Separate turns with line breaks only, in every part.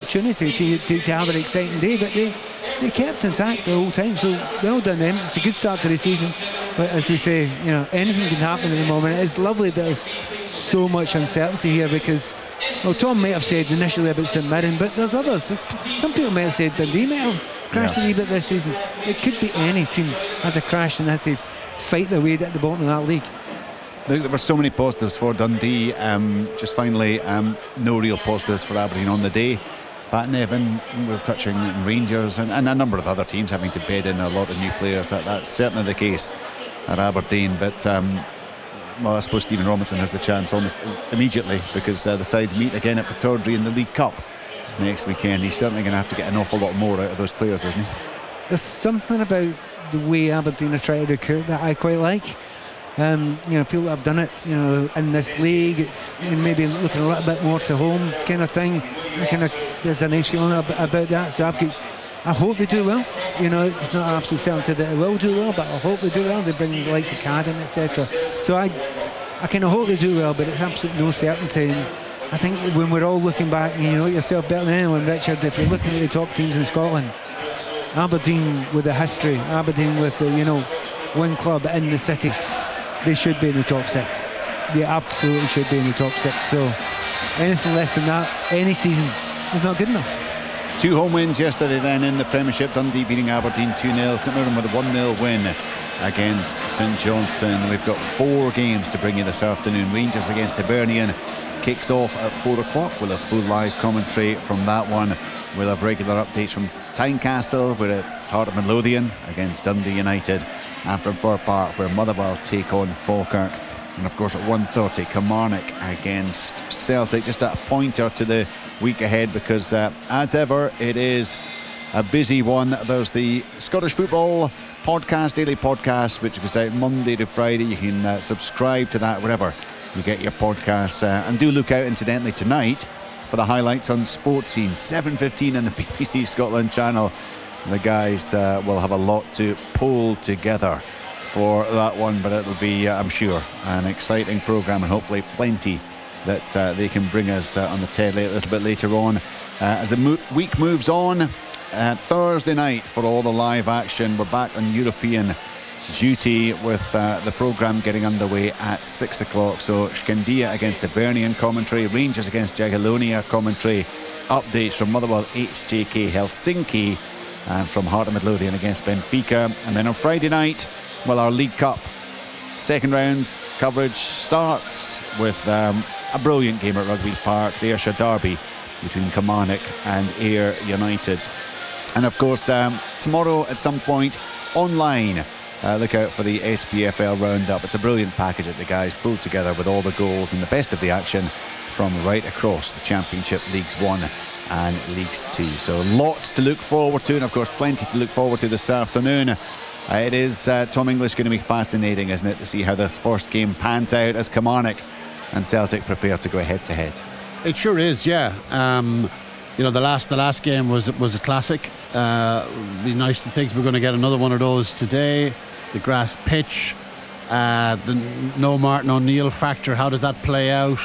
opportunity to have an exciting day, but they kept intact the whole time, so well done them. It's a good start to the season, but as we say, anything can happen at the moment. It's lovely that there's so much uncertainty here, because Tom might have said initially about St Mirren, but there's others. Some people might have said Dundee might have crashed a wee bit this season. It could be any team has a crash and has to fight their way at the bottom of that league.
There were so many positives for Dundee. Just finally, no real positives for Aberdeen on the day. Pat Nevin, we were touching Rangers and a number of other teams having to bed in a lot of new players. That's certainly the case at Aberdeen. But I suppose Stephen Robinson has the chance almost immediately, because the sides meet again at Pittodrie in the League Cup next weekend. He's certainly going to have to get an awful lot more out of those players, isn't he?
There's something about the way Aberdeen are trying to recruit that I quite like. People that have done it, in this league, it's maybe looking a little bit more to home kind of thing. There's a nice feeling about that. So I hope they do well. It's not absolutely certain that they will do well, but I hope they do well. They bring the likes of Cadden, etc. So I kind of hope they do well, but it's absolutely no certainty. And I think when we're all looking back, and you know yourself better than anyone, Richard, if you're looking at the top teams in Scotland, Aberdeen with the history, Aberdeen with the one club in the city, they should be in the top six. They absolutely should be in the top six. So anything less than that, any season, is not good enough.
2 home wins yesterday then in the Premiership. Dundee beating Aberdeen 2-0. St Mirren with a 1-0 win against St Johnstone. We've got 4 games to bring you this afternoon. Rangers against Hibernian kicks off at 4 o'clock. We'll have full live commentary from that one. We'll have regular updates from Tynecastle, where it's Heart of Midlothian against Dundee United, and from Fir Park, where Motherwell take on Falkirk. And of course at 1:30, Kilmarnock against Celtic. Just a pointer to the week ahead, because as ever it is a busy one. There's the Scottish Football Podcast, daily podcast, which goes out Monday to Friday. You can subscribe to that wherever you get your podcasts, and do look out incidentally tonight for the highlights on Sports Scene, 7:15 on the BBC Scotland channel. The guys will have a lot to pull together for that one, but it'll be, I'm sure, an exciting programme, and hopefully plenty that they can bring us on the telly a little bit later on. As the week moves on, Thursday night for all the live action, we're back on European duty with the programme getting underway at 6 o'clock. So Scandia against Hibernian commentary, Rangers against Jagiellonia commentary, updates from Motherwell HJK Helsinki, and from Heart of Midlothian against Benfica. And then on Friday night, our League Cup second round coverage starts with a brilliant game at Rugby Park, the Ayrshire Derby between Kilmarnock and Ayr United. And of course tomorrow at some point online, look out for the SPFL Roundup. It's a brilliant package that the guys pulled together with all the goals and the best of the action from right across the Championship Leagues 1 and Leagues 2. So lots to look forward to, and of course plenty to look forward to this afternoon. It is, Tom English, going to be fascinating, isn't it, to see how this first game pans out as Kilmarnock and Celtic prepare to go head to head.
It sure is, yeah. The last game was a classic. It'd be nice to think we're going to get another one of those today. The grass pitch, the no Martin O'Neill factor, how does that play out?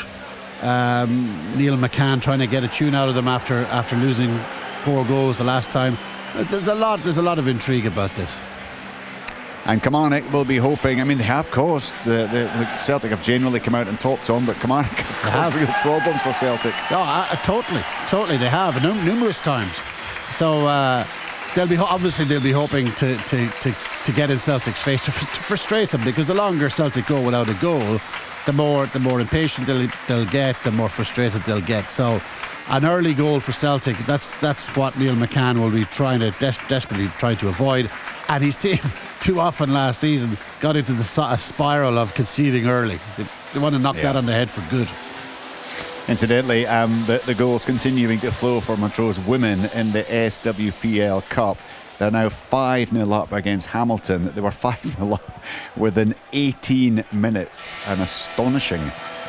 Neil McCann trying to get a tune out of them after losing 4 goals the last time. There's a lot of intrigue about this.
And Kilmarnock will be hoping, they have caused, the Celtic have generally come out and topped on, but Kilmarnock have caused real problems for Celtic.
Totally they have, numerous times. So they'll be hoping to get in Celtic's face, to frustrate them, because the longer Celtic go without a goal, the more impatient they'll get, the more frustrated they'll get. So an early goal for Celtic, that's what Neil McCann will be desperately trying to avoid. And his team, too often last season, got into the spiral of conceding early. They want to knock that on the head for good.
Incidentally, the goals continuing to flow for Montrose women in the SWPL Cup. They're now 5-0 up against Hamilton. They were 5-0 up within 18 minutes. An astonishing